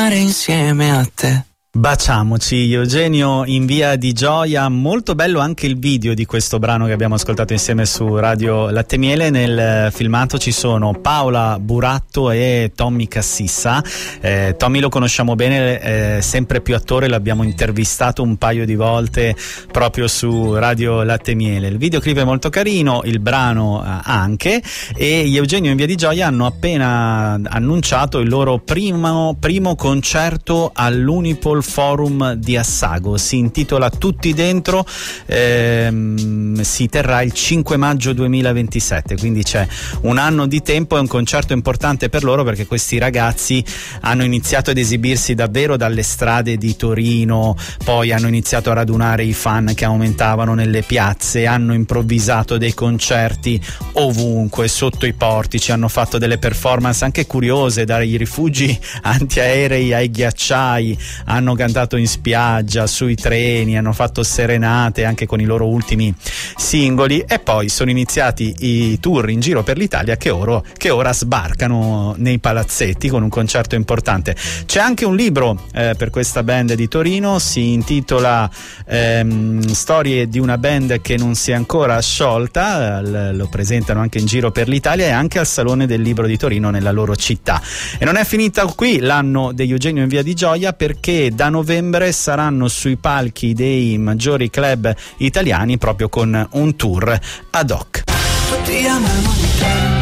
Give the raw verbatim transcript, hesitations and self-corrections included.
insieme a te. Baciamoci, Eugenio in Via di Gioia. Molto bello anche il video di questo brano che abbiamo ascoltato insieme su Radio Latte Miele. Nel filmato ci sono Paola Buratto e Tommy Cassissa. eh, Tommy lo conosciamo bene, è sempre più attore, l'abbiamo intervistato un paio di volte proprio su Radio Latte Miele. Il videoclip è molto carino, il brano anche, e gli Eugenio in Via di Gioia hanno appena annunciato il loro primo, primo concerto all'Unipol Forum di Assago. Si intitola Tutti Dentro, ehm, si terrà il cinque maggio duemilaventisette, quindi c'è un anno di tempo. È un concerto importante per loro perché questi ragazzi hanno iniziato ad esibirsi davvero dalle strade di Torino, poi hanno iniziato a radunare i fan che aumentavano nelle piazze, hanno improvvisato dei concerti ovunque, sotto i portici, hanno fatto delle performance anche curiose, dai rifugi antiaerei ai ghiacciai, hanno cantato in spiaggia, sui treni, hanno fatto serenate anche con i loro ultimi singoli, e poi sono iniziati i tour in giro per l'Italia che ora, che ora sbarcano nei palazzetti con un concerto importante. C'è anche un libro eh, per questa band di Torino, si intitola ehm, Storie di una band che non si è ancora sciolta, l- lo presentano anche in giro per l'Italia e anche al Salone del Libro di Torino nella loro città. E non è finita qui l'anno degli Eugenio in Via di Gioia, perché da novembre saranno sui palchi dei maggiori club italiani proprio con un tour ad hoc. Tutti amano di te.